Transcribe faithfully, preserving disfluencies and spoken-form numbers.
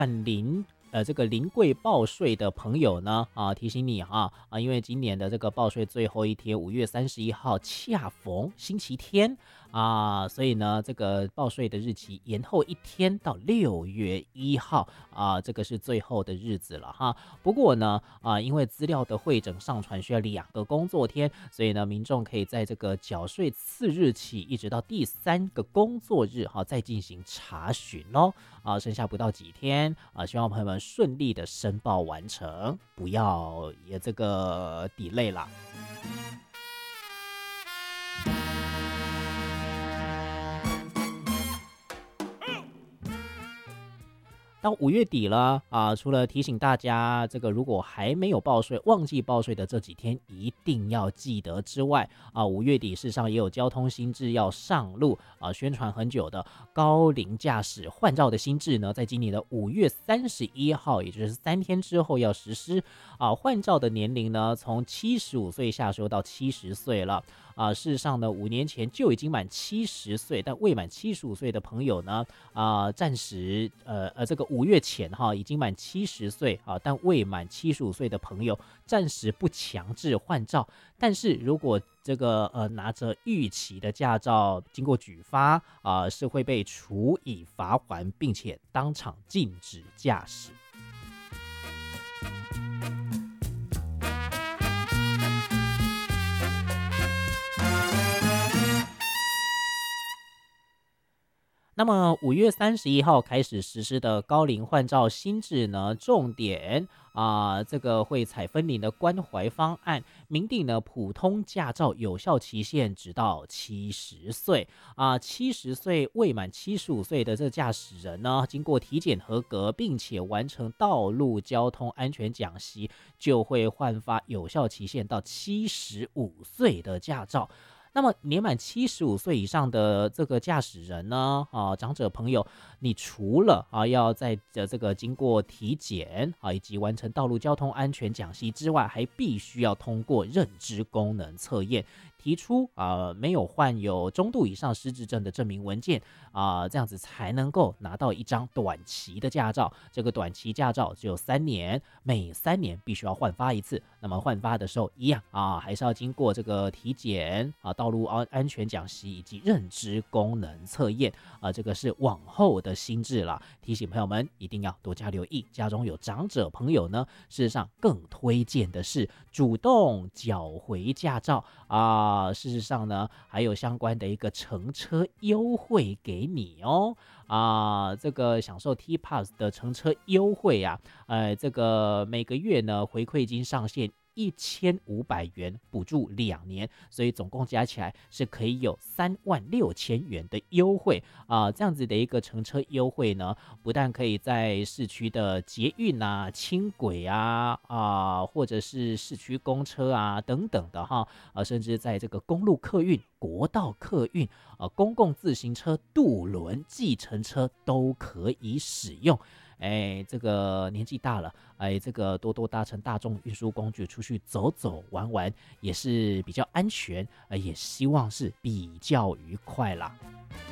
临呃，这个临柜报税的朋友呢，啊，提醒你哈啊，因为今年的这个报税最后一天，五月三十一号恰逢星期天啊，所以呢，这个报税的日期延后一天到六月一号啊，这个是最后的日子了哈。不过呢，啊，因为资料的汇整上传需要两个工作天，所以呢，民众可以在这个缴税次日起，一直到第三个工作日哈，再进行查询喽。啊，剩下不到几天啊，希望朋友们顺利的申报完成，不要也这个 delay 啦。到五月底了啊，除了提醒大家，这个如果还没有报税、忘记报税的这几天，一定要记得之外啊，五月底事实上也有交通新制要上路啊，宣传很久的高龄驾驶换照的新制呢，在今年的五月三十一号，也就是三天之后要实施啊，换照的年龄呢，从七十五岁下修到七十岁了。啊，事实上呢，五年前就已经满七十岁，但未满七十五岁的朋友呢，啊，暂时呃呃，这个五月前哈已经满七十岁啊，但未满七十五岁的朋友暂时不强制换照。但是如果这个呃拿着逾期的驾照经过举发啊，是会被处以罚锾，并且当场禁止驾驶。那么五月三十一号开始实施的高龄换照新制呢，重点啊、呃，这个会采分龄的关怀方案，明定呢普通驾照有效期限直到七十岁啊，七十岁未满七十五岁的这个驾驶人呢，经过体检合格，并且完成道路交通安全讲习，就会换发有效期限到七十五岁的驾照。那么年满七十五岁以上的这个驾驶人呢，啊，长者朋友，你除了啊要在这个经过体检啊以及完成道路交通安全讲习之外，还必须要通过认知功能测验，提出啊没有患有中度以上失智症的证明文件啊，这样子才能够拿到一张短期的驾照。这个短期驾照只有三年，每三年必须要换发一次。那么换发的时候一样啊，还是要经过这个体检啊、道路安安全讲习以及认知功能测验啊，这个是往后的新制了。提醒朋友们一定要多加留意，家中有长者朋友呢，事实上更推荐的是主动缴回驾照啊。事实上呢，还有相关的一个乘车优惠给你哦啊，这个享受 T Pass 的乘车优惠啊，呃，这个每个月呢回馈金上限一千五百元，补助两年，所以总共加起来是可以有三万六千元的优惠啊、呃！这样子的一个乘车优惠呢，不但可以在市区的捷运啊、轻轨啊啊、呃，或者是市区公车啊等等的哈，啊，甚至在这个公路客运、国道客运、呃，公共自行车、渡轮、计程车都可以使用。哎，这个年纪大了，哎，这个多多搭乘大众运输工具出去走走玩玩，也是比较安全，呃，也希望是比较愉快啦。